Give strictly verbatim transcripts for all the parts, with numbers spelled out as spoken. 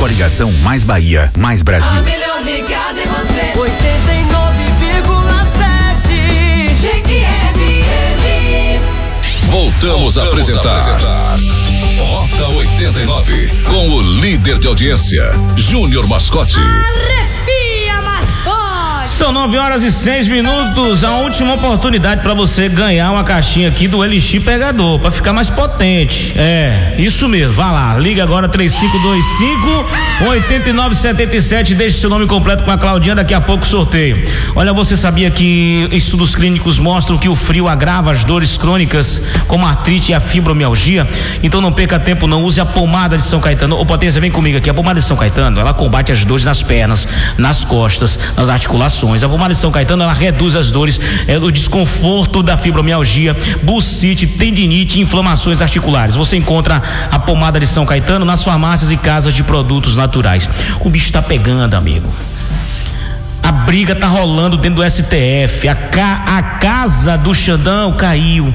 Coligação Mais Bahia, Mais Brasil. A melhor ligada em você. oitenta e nove vírgula sete G F M. Voltamos, Voltamos a apresentar, a apresentar Rota oitenta e nove com o líder de audiência, Júnior Mascote. Arrepia, Mascote! São nove horas e seis minutos. A última oportunidade para você ganhar uma caixinha aqui do Elixir Pegador, para ficar mais potente. É, isso mesmo. Vá lá, liga agora três cinco dois cinco, oito nove sete sete. Deixe seu nome completo com a Claudinha. Daqui a pouco sorteio. Olha, você sabia que estudos clínicos mostram que o frio agrava as dores crônicas, como a artrite e a fibromialgia? Então não perca tempo, não. Use a pomada de São Caetano. Ô, Potência, vem comigo aqui. A pomada de São Caetano, ela combate as dores nas pernas, nas costas, nas articulações. A pomada de São Caetano, ela reduz as dores, é, o desconforto da fibromialgia, bursite, tendinite e inflamações articulares. Você encontra a pomada de São Caetano nas farmácias e casas de produtos naturais. O bicho tá pegando, amigo. A briga tá rolando dentro do S T F. A, ca, a casa do Xandão caiu.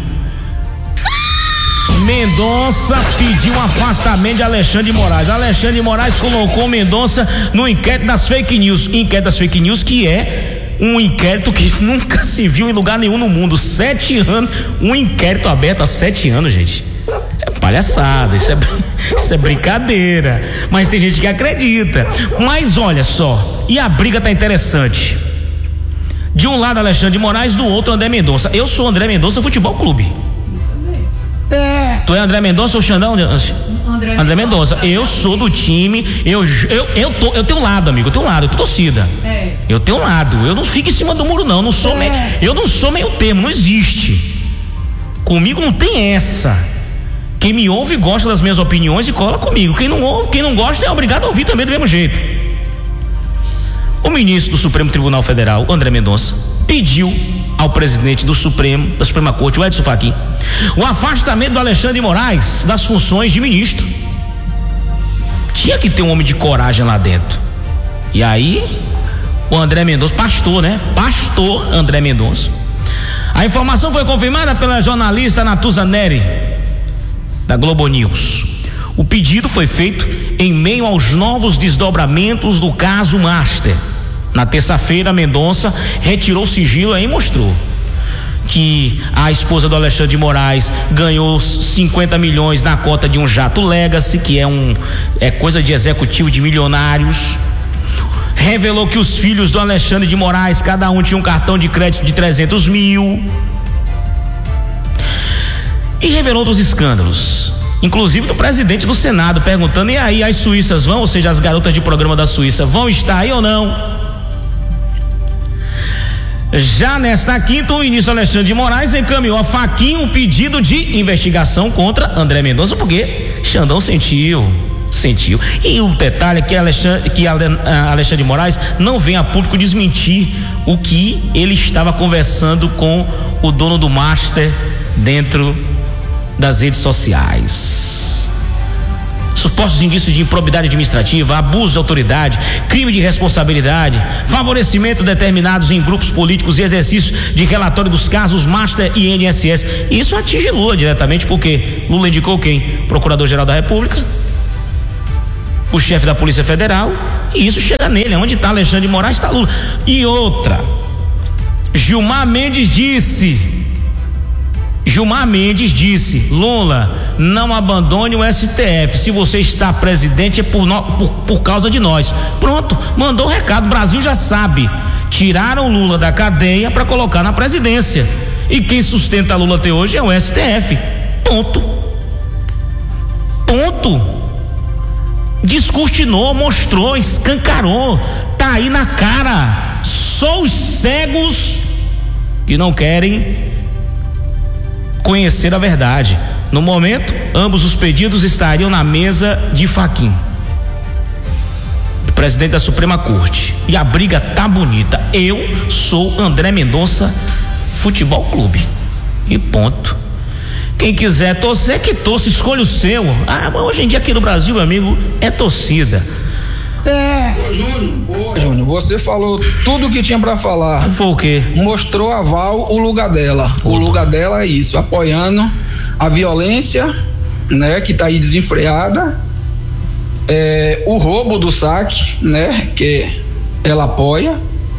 Mendonça pediu um afastamento de Alexandre de Moraes. Alexandre de Moraes colocou Mendonça no inquérito das fake news. Inquérito das fake news, que é um inquérito que nunca se viu em lugar nenhum no mundo. Sete anos, um inquérito aberto há sete anos, gente. É palhaçada, isso é, isso é brincadeira. Mas tem gente que acredita. Mas olha só, e a briga tá interessante. De um lado Alexandre de Moraes, do outro André Mendonça. Eu sou André Mendonça Futebol Clube. É. Tu é André Mendonça ou Xandão? André, André Mendonça. Eu sou do time. Eu, eu, eu, tô, eu tenho um lado, amigo. Eu tenho um lado. Eu tenho torcida. É. Eu tenho um lado. Eu não fico em cima do muro, não. não sou é. meio, eu não sou meio termo. Não existe. Comigo não tem essa. Quem me ouve gosta das minhas opiniões e cola comigo. Quem não ouve, quem não gosta é obrigado a ouvir também do mesmo jeito. O ministro do Supremo Tribunal Federal, André Mendonça, pediu ao presidente do Supremo, da Suprema Corte, o Edson Fachin, o afastamento do Alexandre de Moraes das funções de ministro. Tinha que ter um homem de coragem lá dentro. E aí, o André Mendonça, pastor, né? Pastor André Mendonça. A informação foi confirmada pela jornalista Natuza Neri, da Globo News. O pedido foi feito em meio aos novos desdobramentos do caso Master. Na terça-feira, Mendonça retirou o sigilo e mostrou que a esposa do Alexandre de Moraes ganhou cinquenta milhões na cota de um jato Legacy, que é um é coisa de executivo de milionários. Revelou que os filhos do Alexandre de Moraes, cada um tinha um cartão de crédito de trezentos mil. E revelou outros escândalos, inclusive do presidente do Senado, perguntando: e aí, as suíças vão, ou seja, as garotas de programa da Suíça vão estar aí ou não? Já nesta quinta, o ministro Alexandre de Moraes encaminhou a Fachin um pedido de investigação contra André Mendonça, porque Xandão sentiu, sentiu. E o detalhe é que Alexandre, que Alexandre de Moraes não vem a público desmentir o que ele estava conversando com o dono do Master dentro das redes sociais. Supostos indícios de improbidade administrativa, abuso de autoridade, crime de responsabilidade, favorecimento determinados em grupos políticos e exercício de relatório dos casos Master e I N S S. Isso atinge Lula diretamente, porque Lula indicou quem? Procurador-Geral da República, o chefe da Polícia Federal, e isso chega nele. Onde está Alexandre de Moraes, está Lula. E outra, Gilmar Mendes disse Gilmar Mendes disse: Lula, não abandone o S T F. Se você está presidente é por, no, por, por causa de nós. Pronto, mandou o recado. O Brasil já sabe. Tiraram Lula da cadeia para colocar na presidência. E quem sustenta Lula até hoje é o S T F. Ponto. Ponto. Descortinou, mostrou, escancarou. Tá aí na cara. Só os cegos que não querem conhecer a verdade. No momento, ambos os pedidos estariam na mesa de Fachin, presidente da Suprema Corte. E a briga tá bonita. Eu sou André Mendonça Futebol Clube. E ponto. Quem quiser torcer, que torça, escolha o seu. Ah, hoje em dia aqui no Brasil, meu amigo, é torcida. É. Júnior, você falou tudo o que tinha pra falar. Foi o quê? Mostrou a Val o lugar dela. O lugar dela é isso, apoiando a violência, né, que tá aí desenfreada. é, o roubo do saque, né? Que ela apoia,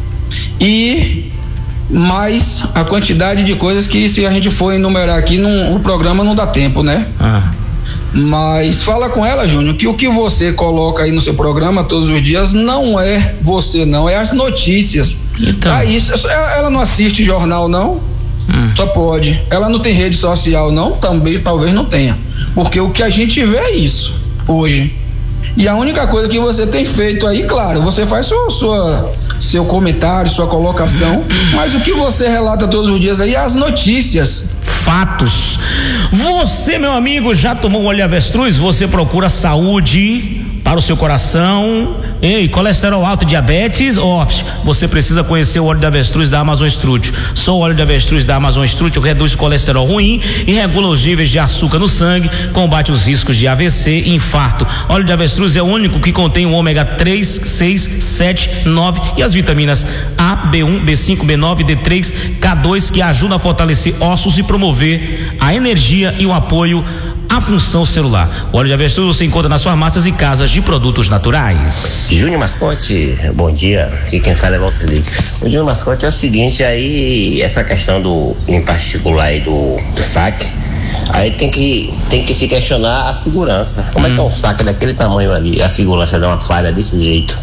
e mais a quantidade de coisas que, se a gente for enumerar aqui, não, o programa não dá tempo, né? Ah. Mas fala com ela, Júnior, que o que você coloca aí no seu programa todos os dias não é você, não, é as notícias. Então. Ah, isso, ela não assiste jornal, não? Hum. Só pode. Ela não tem rede social, não? Também, talvez não tenha. Porque o que a gente vê é isso, hoje. E a única coisa que você tem feito aí, claro, você faz sua, sua, seu comentário, sua colocação, mas o que você relata todos os dias aí é as notícias. Fatos. Você, meu amigo, já tomou óleo de avestruz? Você procura saúde para o seu coração, ei, colesterol alto, diabetes, ó, você precisa conhecer o óleo de avestruz da Amazon Strútil. Só o óleo de avestruz da Amazon Strútil reduz colesterol ruim e regula os níveis de açúcar no sangue, combate os riscos de A V C e infarto. Óleo de avestruz é o único que contém o ômega três, seis, sete, nove e as vitaminas A, B um, B cinco, B nove, D três, K dois, que ajudam a fortalecer ossos e promover a energia e o apoio à função celular. O óleo de avestruz você encontra nas farmácias e casas de produtos naturais. Júnior Mascote, bom dia. Aqui quem fala é Walter Liz. O Júnior Mascote é o seguinte, aí essa questão do, em particular aí do, do saque, aí tem que, tem que se questionar a segurança. Como hum. é que é um saque daquele tamanho ali, a segurança dá uma falha desse jeito?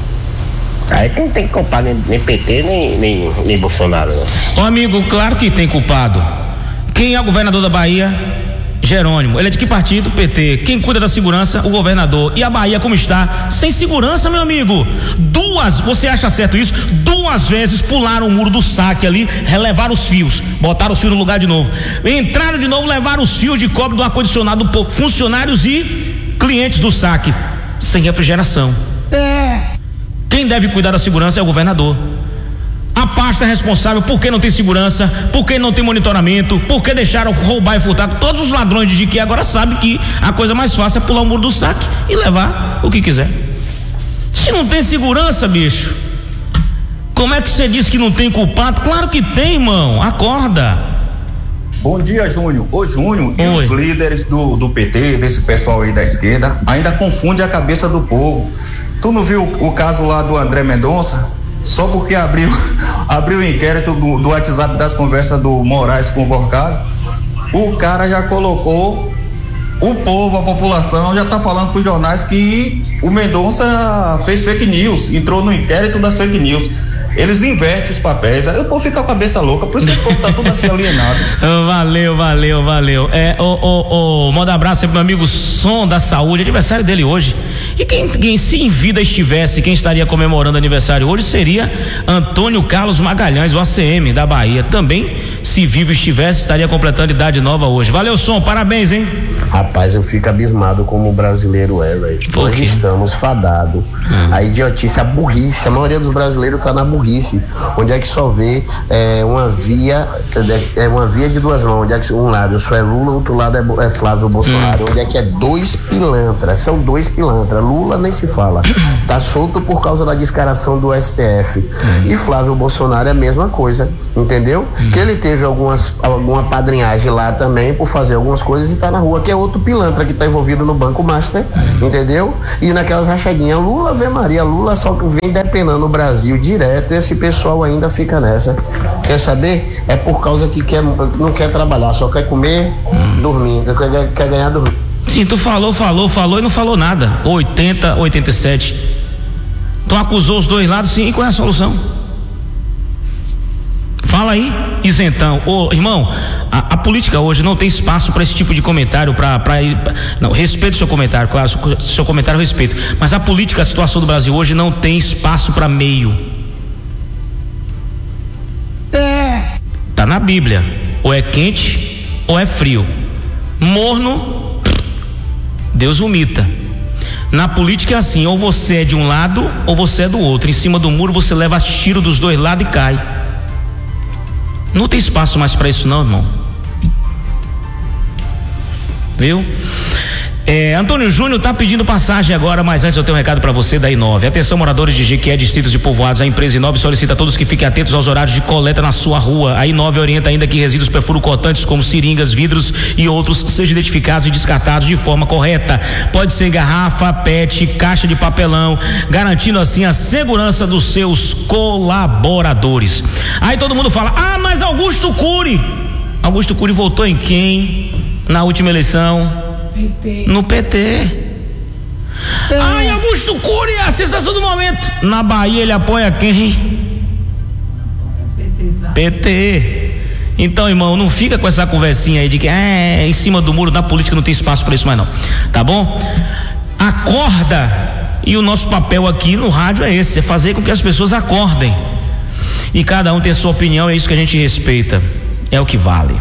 Aí não tem que culpar nem, nem P T, nem, nem, nem Bolsonaro, não. Ô amigo, claro que tem culpado. Quem é o governador da Bahia? Jerônimo. Ele é de que partido? P T. Quem cuida da segurança? O governador. E a Bahia como está? Sem segurança, meu amigo. Duas, você acha certo isso? Duas vezes pularam o muro do saque ali, relevaram os fios, botaram os fios no lugar de novo, entraram de novo, levaram os fios de cobre do ar-condicionado, funcionários e clientes do saque, sem refrigeração. É. Quem deve cuidar da segurança é o governador. A pasta responsável por que não tem segurança, por que não tem monitoramento, por que deixaram roubar e furtar. Todos os ladrões de Jiquia agora sabem que a coisa mais fácil é pular o muro do saque e levar o que quiser. Se não tem segurança, bicho, como é que você diz que não tem culpado? Claro que tem, irmão, acorda. Bom dia, Júnior. Ô, Júnior, e os líderes do, do P T, desse pessoal aí da esquerda, ainda confunde a cabeça do povo. Tu não viu o, o caso lá do André Mendonça? Só porque abriu, abriu o inquérito do, do WhatsApp das conversas do Moraes com o Borcado, o cara já colocou o povo, a população, já tá falando pros jornais que o Mendonça fez fake news, entrou no inquérito das fake news. Eles invertem os papéis, aí o povo fica com a cabeça louca, por isso que esse povo tá tudo assim alienado. Valeu, valeu, valeu. É, o, o, o, manda um abraço aí pro meu amigo Som da Saúde, aniversário dele hoje. E quem, quem se em vida estivesse, quem estaria comemorando aniversário hoje seria Antônio Carlos Magalhães, o A C M da Bahia. Também, se vivo estivesse, estaria completando idade nova hoje. Valeu, Som, parabéns, hein? Rapaz, eu fico abismado como o brasileiro é, velho. Nós estamos fadados. Hum. A idiotice, a burrice, a maioria dos brasileiros tá na burrice. Onde é que só vê é, uma via, é uma via de duas mãos, onde é que um lado só é Lula, outro lado é, é Flávio Bolsonaro, hum. onde é que é dois pilantras, são dois pilantras. Lula nem se fala, tá solto por causa da descaração do S T F. Hum. E Flávio Bolsonaro é a mesma coisa, entendeu? Hum. Que ele teve algumas, alguma padrinhagem lá também por fazer algumas coisas e tá na rua, que é outro pilantra que tá envolvido no Banco Master, hum. entendeu? E naquelas rachadinhas, Lula vê Maria, Lula só vem depenando o Brasil direto, e esse pessoal ainda fica nessa. Quer saber? É por causa que quer, não quer trabalhar, só quer comer, hum. dormir, quer, quer ganhar dormir. Sim, tu falou, falou, falou e não falou nada. oitenta, oitenta e sete. Tu acusou os dois lados, sim, e qual é a solução? Fala aí, isentão. Ô, irmão, a, a política hoje não tem espaço para esse tipo de comentário, para não, respeito o seu comentário, claro, seu, seu comentário eu respeito, mas a política, a situação do Brasil hoje não tem espaço para meio. É. Tá na Bíblia, ou é quente ou é frio. Morno, Deus vomita. Na política é assim, ou você é de um lado ou você é do outro. Em cima do muro você leva tiro dos dois lados e cai. Não tem espaço mais para isso não, irmão. Viu? É, Antônio Júnior tá pedindo passagem agora, mas antes eu tenho um recado para você da Inove. Atenção, moradores de Jequié, distritos e povoados. A empresa Inove solicita a todos que fiquem atentos aos horários de coleta na sua rua. A Inove orienta ainda que resíduos perfurocortantes como seringas, vidros e outros sejam identificados e descartados de forma correta. Pode ser garrafa, pet, caixa de papelão, garantindo assim a segurança dos seus colaboradores. Aí todo mundo fala: ah, mas Augusto Cury. Augusto Cury votou em quem na última eleição? P T. No P T. É. Ai, Augusto Cury é a sensação do momento. Na Bahia ele apoia quem? P T. Então, irmão, não fica com essa conversinha aí de que é em cima do muro da política, não tem espaço para isso mais não, tá bom? Acorda. E o nosso papel aqui no rádio é esse, é fazer com que as pessoas acordem. E cada um tem a sua opinião, é isso que a gente respeita. É o que vale.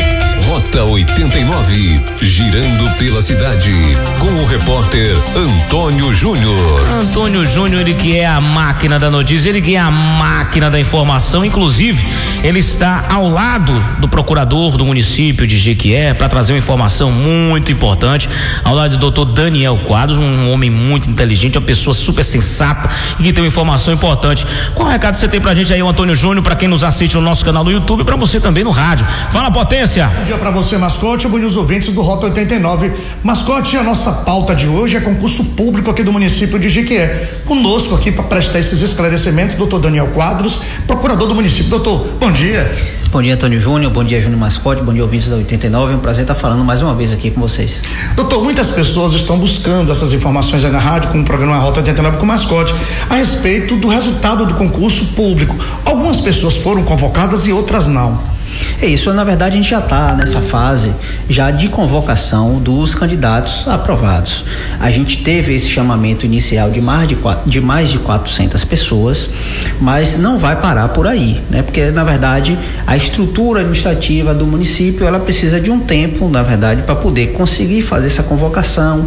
Rota oitenta e nove, girando pela cidade, com o repórter Antônio Júnior. Antônio Júnior, ele que é a máquina da notícia, ele que é a máquina da informação. Inclusive, ele está ao lado do procurador do município de Jequié para trazer uma informação muito importante, ao lado do doutor Daniel Quadros, um homem muito inteligente, uma pessoa super sensata e que tem uma informação importante. Qual recado você tem pra gente aí, o Antônio Júnior, para quem nos assiste no nosso canal do YouTube e para você também no rádio? Fala, Potência! Bom dia para você, Mascote, e os ouvintes do Rota oitenta e nove. Mascote, a nossa pauta de hoje é concurso público aqui do município de Jequié. Conosco aqui para prestar esses esclarecimentos, doutor Daniel Quadros, procurador do município. Doutor, bom dia. Bom dia, Antônio Júnior, bom dia, Júnior Mascote, bom dia, ouvintes da oitenta e nove, é um prazer estar falando mais uma vez aqui com vocês. Doutor, muitas pessoas estão buscando essas informações aí na rádio, com o programa Rota oitenta e nove com o Mascote, a respeito do resultado do concurso público. Algumas pessoas foram convocadas e outras não. É isso, na verdade a gente já está nessa fase já de convocação dos candidatos aprovados. A gente teve esse chamamento inicial de mais de, de mais de quatrocentas pessoas, mas não vai parar por aí, né? Porque na verdade a estrutura administrativa do município, ela precisa de um tempo, na verdade, para poder conseguir fazer essa convocação,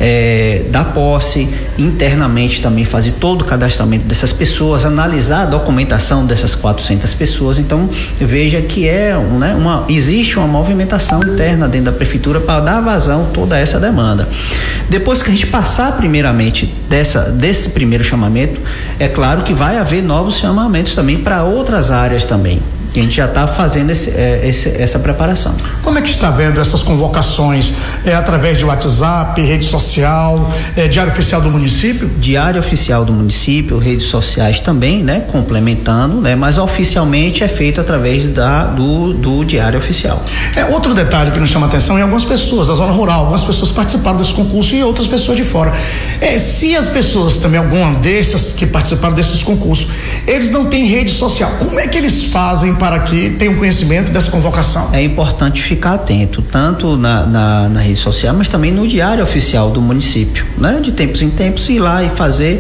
é, dar posse, internamente também fazer todo o cadastramento dessas pessoas, analisar a documentação dessas quatrocentas pessoas. Então veja que é É um, né, uma, existe uma movimentação interna dentro da prefeitura para dar vazão a toda essa demanda. Depois que a gente passar primeiramente dessa, desse primeiro chamamento, é claro que vai haver novos chamamentos também para outras áreas também. A gente já está fazendo esse, é, esse, essa preparação. Como é que está vendo essas convocações? É através de WhatsApp, rede social, é, diário oficial do município? Diário oficial do município, redes sociais também, né? Complementando, né? Mas oficialmente é feito através da, do, do diário oficial. É, outro detalhe que nos chama a atenção é algumas pessoas da zona rural, algumas pessoas participaram desse concurso e outras pessoas de fora. É, se as pessoas também, algumas dessas que participaram desses concursos, eles não têm rede social, como é que eles fazem para para que tenham conhecimento dessa convocação? É importante ficar atento, tanto na, na, na rede social, mas também no diário oficial do município, né? De tempos em tempos ir lá e fazer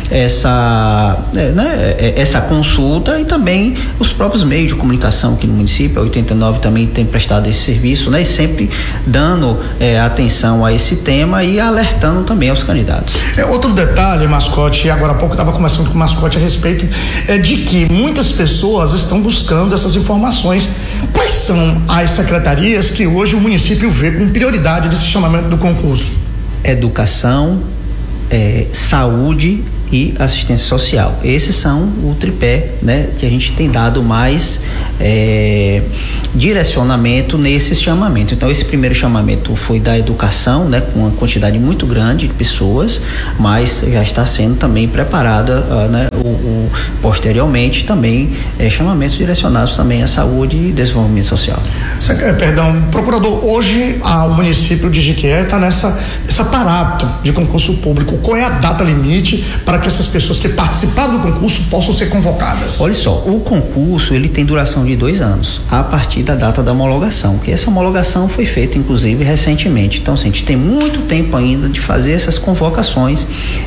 essa, né? essa consulta, e também os próprios meios de comunicação aqui no município. A oitenta e nove também tem prestado esse serviço, né? E sempre dando é, atenção a esse tema e alertando também aos candidatos. É, outro detalhe, Mascote, e agora há pouco eu estava conversando com o Mascote a respeito é, de que muitas pessoas estão buscando essas informações. Quais são as secretarias que hoje o município vê com prioridade desse chamamento do concurso? Educação, é, saúde e assistência social. Esses são o tripé, né, que a gente tem dado mais é, direcionamento nesse chamamento. Então esse primeiro chamamento foi da educação, né, com uma quantidade muito grande de pessoas, mas já está sendo também preparada, uh, né, o, o, posteriormente também é, chamamentos direcionados também à saúde e desenvolvimento social. Perdão, procurador, hoje ah, o município de Jequié está nessa esse aparato de concurso público. Qual é a data limite para que essas pessoas que participaram do concurso possam ser convocadas? Olha só, o concurso ele tem duração de dois anos, a partir da data da homologação, que essa homologação foi feita inclusive recentemente. Então, assim, a gente tem muito tempo ainda de fazer essas convocações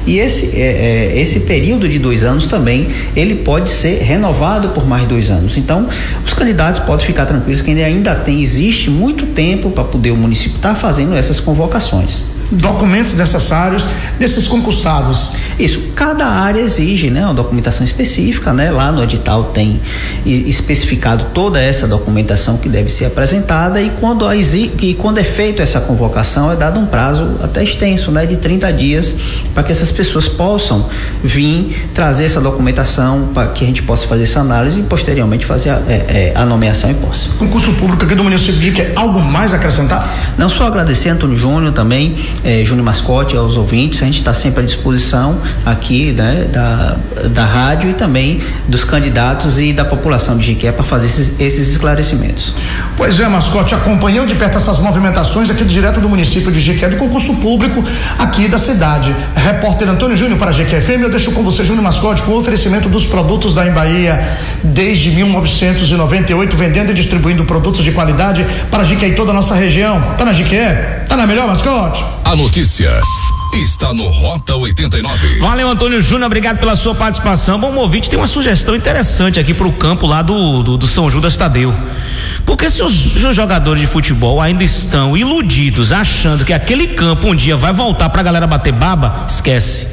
E esse, é, é, esse período de dois anos também, ele pode ser renovado por mais dois anos. Então, os candidatos podem ficar tranquilos que ainda tem, existe muito tempo para poder o município estar tá fazendo essas convocações. Documentos necessários desses concursados. Isso, cada área exige, né, uma documentação específica, né? Lá no edital tem especificado toda essa documentação que deve ser apresentada e quando, a, e quando é feita essa convocação é dado um prazo até extenso, né, de trinta dias para que essas pessoas possam vir trazer essa documentação para que a gente possa fazer essa análise e posteriormente fazer a, é, a nomeação e posse. Concurso público aqui do município de Jiquié, algo mais a acrescentar? Não só agradecer a Antônio Júnior também, É, Júnior Mascote, aos ouvintes, a gente está sempre à disposição aqui, né, da, da rádio e também dos candidatos e da população de Jiquié para fazer esses, esses esclarecimentos. Pois é, Mascote, acompanhando de perto essas movimentações aqui direto do município de Jiquié, do concurso público aqui da cidade. Repórter Antônio Júnior para Jiquié F M, eu deixo com você, Júnior Mascote, com o oferecimento dos produtos da Embaía desde mil novecentos e noventa e oito, vendendo e distribuindo produtos de qualidade para Jiquié e toda a nossa região. Tá na Jiquié? Tá na melhor, Mascote? A notícia está no Rota oitenta e nove. Valeu, Antônio Júnior, obrigado pela sua participação. Bom, o ouvinte tem uma sugestão interessante aqui pro campo lá do, do, do São Judas Tadeu. Porque se os, os jogadores de futebol ainda estão iludidos, achando que aquele campo um dia vai voltar pra galera bater baba, esquece.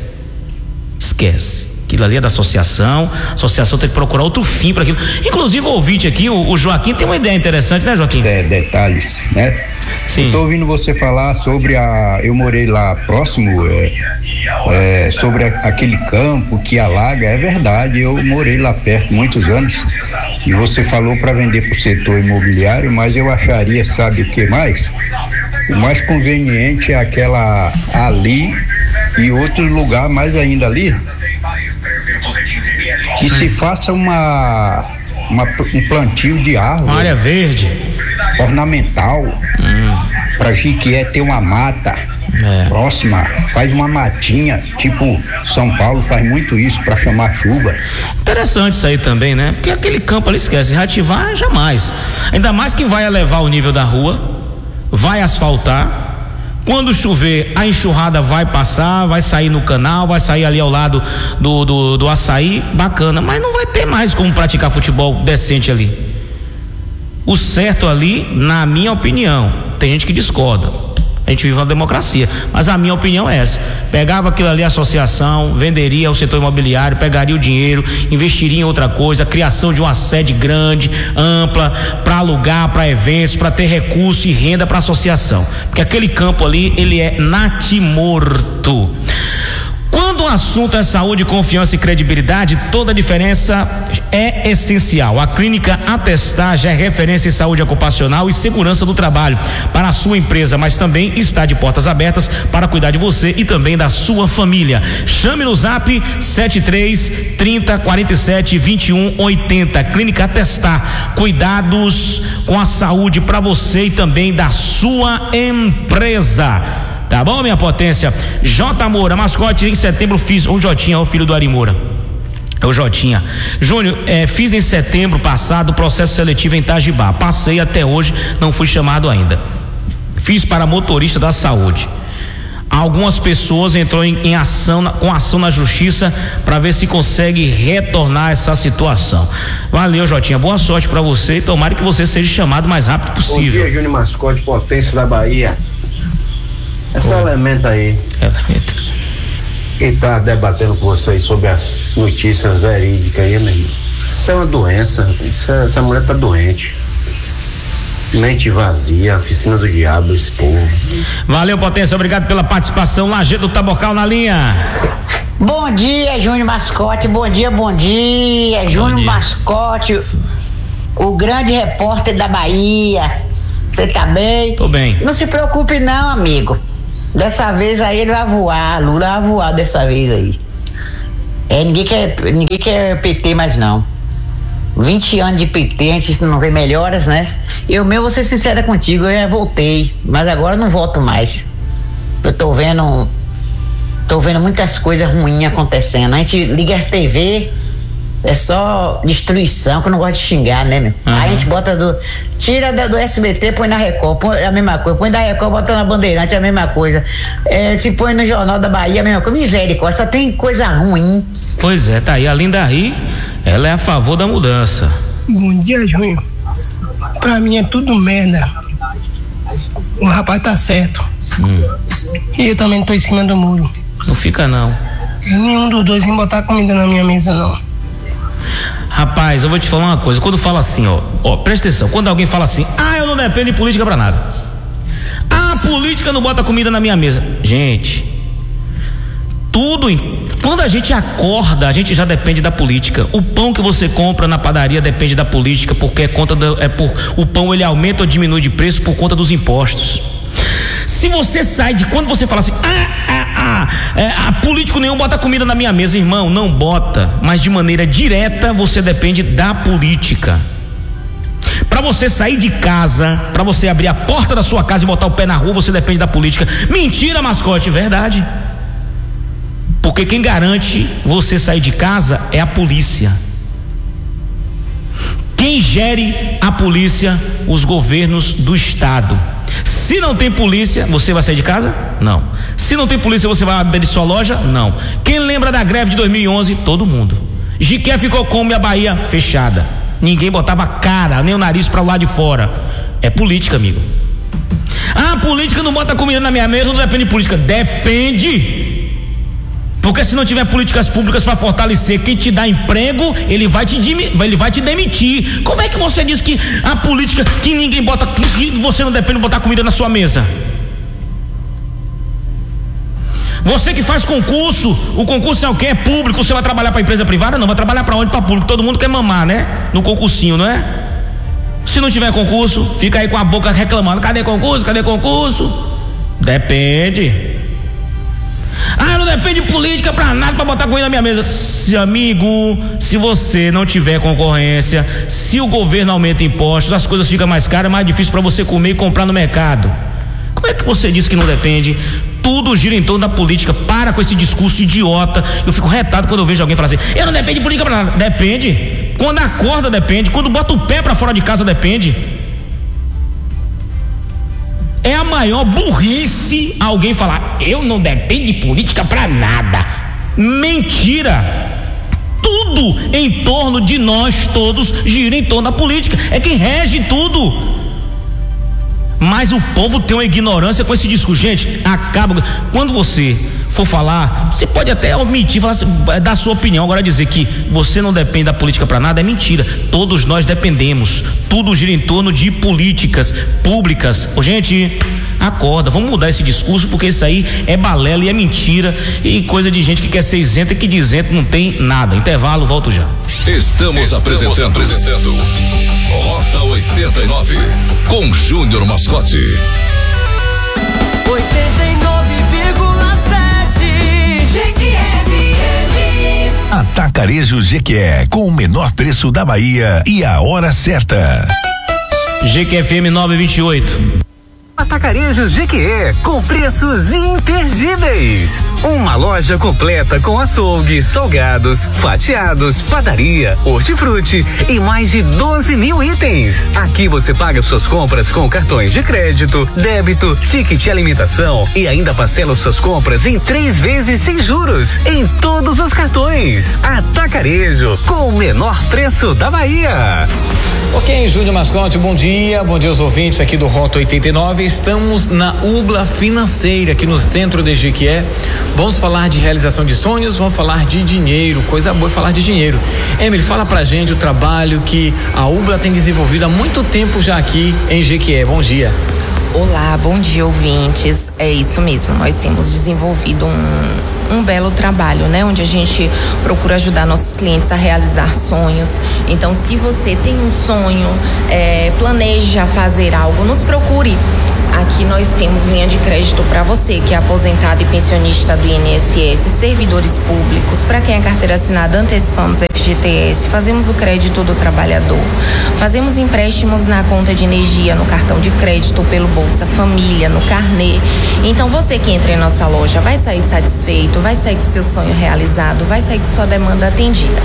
Esquece. Aquilo ali é da associação, a associação tem que procurar outro fim para aquilo. Inclusive o ouvinte aqui, o, o Joaquim, tem uma ideia interessante, né, Joaquim? É, detalhes, né? Sim. Estou ouvindo você falar sobre a, eu morei lá próximo, é, é, sobre a, aquele campo que alaga, é verdade, eu morei lá perto muitos anos e você falou para vender para o setor imobiliário, mas eu acharia, sabe o que mais? O mais conveniente é aquela ali e outro lugar mais ainda ali, que se faça uma, uma um plantio de árvore, uma área verde ornamental, hum. para Jiquié ter uma mata é. próxima, faz uma matinha, tipo São Paulo faz muito isso para chamar chuva. Interessante isso aí também, né? Porque aquele campo ali, esquece, reativar jamais, ainda mais que vai elevar o nível da rua, vai asfaltar. Quando chover, a enxurrada vai passar, vai sair no canal, vai sair ali ao lado do, do, do açaí, bacana, mas não vai ter mais como praticar futebol decente ali. O certo ali, na minha opinião, tem gente que discorda, a gente vive uma democracia, mas a minha opinião é essa: pegava aquilo ali, a associação venderia ao setor imobiliário, pegaria o dinheiro, investiria em outra coisa, criação de uma sede grande, ampla, para alugar, para eventos, para ter recurso e renda para a associação, porque aquele campo ali, ele é natimorto. Quando o assunto é saúde, confiança e credibilidade, toda a diferença é essencial. A Clínica Atestar já é referência em saúde ocupacional e segurança do trabalho para a sua empresa, mas também está de portas abertas para cuidar de você e também da sua família. Chame no zap sete três, trinta, quarenta e sete, vinte e um, oitenta. Clínica Atestar, cuidados com a saúde para você e também da sua empresa. Tá bom, minha potência? J. Moura, Mascote, em setembro fiz, o Jotinha, o filho do Ari Moura. É o Jotinha. Júnior, é, fiz em setembro passado o processo seletivo em Itajibá. Passei até hoje, não fui chamado ainda. Fiz para motorista da saúde. Algumas pessoas entrou em, em ação, na, com ação na justiça para ver se consegue retornar essa situação. Valeu, Jotinha, boa sorte para você e tomara que você seja chamado o mais rápido possível. Bom dia, Júnior Mascote, potência da Bahia. Essa Oi. elemento aí, elemento. quem tá debatendo com vocês sobre as notícias verídicas aí, meu irmão, isso é uma doença, isso é, essa mulher tá doente, mente vazia, oficina do diabo, esse povo. Valeu, potência, obrigado pela participação. Lajedo Tabocal na linha. Bom dia, Júnior Mascote, bom dia, bom dia, Júnior Mascote, o grande repórter da Bahia. Você tá bem? Tô bem. Não se preocupe não, amigo. Dessa vez aí ele vai voar, Lula vai voar dessa vez aí. É, ninguém quer, ninguém quer P T mais não. vinte anos de P T, a gente não vê melhoras, né? Eu mesmo, vou ser sincera contigo, eu já voltei, mas agora não volto mais. Eu tô vendo, tô vendo muitas coisas ruins acontecendo. A gente liga a T V, É só destruição, que eu não gosto de xingar, né, meu? Uhum. Aí a gente bota do. Tira da, do S B T, põe na Record, põe a mesma coisa. Põe da Record, bota na Bandeirante, a mesma coisa. É, se põe no Jornal da Bahia, a mesma coisa. Misericórdia, só tem coisa ruim. Pois é, tá aí. A Linda Ri, ela é a favor da mudança. Bom dia, Júnior. Pra mim é tudo merda. O rapaz tá certo. Hum. E eu também tô em cima do muro. Não fica não. E nenhum dos dois em botar comida na minha mesa, não. Rapaz, eu vou te falar uma coisa. Quando fala assim, ó, ó, presta atenção. Quando alguém fala assim, ah, eu não dependo de política pra nada. Ah, a política não bota comida na minha mesa. Gente, tudo em, quando a gente acorda, a gente já depende da política. O pão que você compra na padaria depende da política, porque é conta do, é por o pão ele aumenta ou diminui de preço por conta dos impostos. Se você sai de quando você fala assim, ah, ah, ah, é, a político nenhum bota comida na minha mesa, irmão, não bota, mas de maneira direta você depende da política. Para você sair de casa, para você abrir a porta da sua casa e botar o pé na rua, você depende da política. Mentira, mascote, verdade. Porque quem garante você sair de casa é a polícia. Quem gere a polícia? Os governos do estado. Se não tem polícia, você vai sair de casa? Não. Se não tem polícia, você vai abrir sua loja? Não. Quem lembra da greve de dois mil e onze? Todo mundo. Jiqué ficou como e a Bahia fechada. Ninguém botava a cara, nem o nariz para lá de fora. É política, amigo. Ah, a política não bota comida na minha mesa, não depende de política. Depende. Porque se não tiver políticas públicas para fortalecer quem te dá emprego, ele vai te ele vai te demitir. Como é que você diz que a política, que ninguém bota, que você não depende de botar comida na sua mesa? Você que faz concurso, o concurso é o quê? É público. Você vai trabalhar para empresa privada? Não, vai trabalhar para onde? Para público. Todo mundo quer mamar, né? No concursinho, não é? Se não tiver concurso, fica aí com a boca reclamando, cadê concurso? Cadê concurso? Depende. Ah, não depende de política pra nada, pra botar comida na minha mesa. Se, amigo, se você não tiver concorrência, se o governo aumenta impostos, as coisas ficam mais caras, é mais difícil pra você comer e comprar no mercado. Como é que você diz que não depende? Tudo gira em torno da política. Para com esse discurso idiota. Eu fico retado quando eu vejo alguém falar assim, eu não dependo de política pra nada. Depende. Quando acorda, depende. Quando bota o pé pra fora de casa, depende. É a maior burrice alguém falar, eu não dependo de política pra nada. Mentira. Tudo em torno de nós todos gira em torno da política. É quem rege tudo. Mas o povo tem uma ignorância com esse discurso. Gente, acaba. Quando você for falar, você pode até omitir, falar, dar sua opinião. Agora dizer que você não depende da política para nada é mentira. Todos nós dependemos. Tudo gira em torno de políticas públicas. Ô, gente, acorda, vamos mudar esse discurso, porque isso aí é balela e é mentira e coisa de gente que quer ser isenta e que de isento não tem nada. Intervalo, volto já. Estamos, Estamos apresentando, apresentando Rota oitenta e nove com Júnior Mascote. oitenta e nove vírgula sete G Q F M. Atacarejo G Q E, com o menor preço da Bahia e a hora certa. G Q F M nove vinte e oito. Atacarejo G Q E, com preços imperdíveis. Uma loja completa com açougue, salgados, fatiados, padaria, hortifruti e mais de doze mil itens. Aqui você paga suas compras com cartões de crédito, débito, ticket de alimentação e ainda parcela suas compras em três vezes sem juros em todos os cartões. Atacarejo, com o menor preço da Bahia. Ok, Júnior Mascote, bom dia, bom dia aos ouvintes aqui do Rota oitenta e nove. Estamos na Ubla Financeira, aqui no centro de Jequié. Vamos falar de realização de sonhos, vamos falar de dinheiro, coisa boa é falar de dinheiro. Emily, fala pra gente o trabalho que a Ubla tem desenvolvido há muito tempo já aqui em Jequié. Bom dia. Olá, bom dia, ouvintes. É isso mesmo, nós temos desenvolvido um, um belo trabalho, né? Onde a gente procura ajudar nossos clientes a realizar sonhos. Então, se você tem um sonho, é, planeja fazer algo, nos procure. Aqui nós temos linha de crédito para você que é aposentado e pensionista do I N S S, servidores públicos, para quem é carteira assinada, antecipamos F G T S, fazemos o crédito do trabalhador, fazemos empréstimos na conta de energia, no cartão de crédito, pelo Bolsa Família, no carnê. Então você que entra em nossa loja vai sair satisfeito, vai sair com seu sonho realizado, vai sair com sua demanda atendida.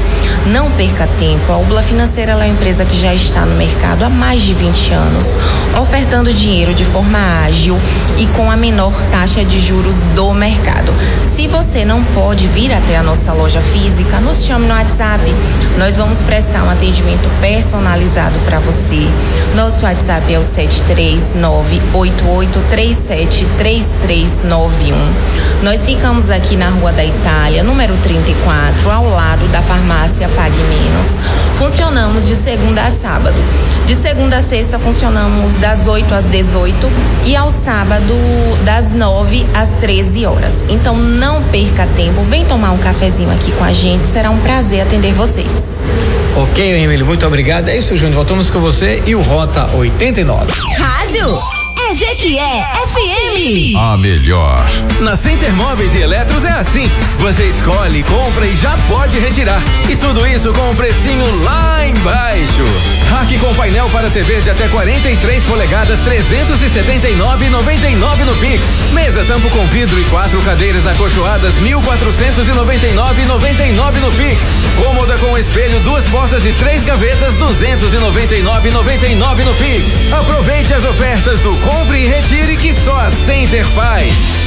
Não perca tempo. A Ubla Financeira ela é uma empresa que já está no mercado há mais de vinte anos, ofertando dinheiro de forma ágil e com a menor taxa de juros do mercado. Se você não pode vir até a nossa loja física, nos chame no WhatsApp. Nós vamos prestar um atendimento personalizado para você. Nosso WhatsApp é o sete três nove oito oito três sete três três nove um. Nós ficamos aqui na Rua da Itália, número trinta e quatro, ao lado da farmácia Pague Menos. Funcionamos de segunda a sábado. De segunda a sexta funcionamos das oito às dezoito e ao sábado das nove às treze horas. Então não perca tempo, vem tomar um cafezinho aqui com a gente, será um prazer atender vocês. Ok, Emílio, muito obrigado. É isso, Júnior, voltamos com você e o Rota oitenta e nove. Rádio é G Q E F M. A melhor. Na Center Móveis e Eletros é assim. Você escolhe, compra e já pode retirar. E tudo isso com um precinho lá embaixo. Rack com painel para T Vs de até quarenta e três polegadas, trezentos e setenta e nove reais e noventa e nove no Pix. Mesa tampo com vidro e quatro cadeiras acolchoadas, mil quatrocentos e noventa e nove reais e noventa e nove no Pix. Cômoda com espelho, duas portas e três gavetas, duzentos e noventa e nove reais e noventa e nove no Pix. Aproveite as ofertas do Compre e Retire que só a Center faz.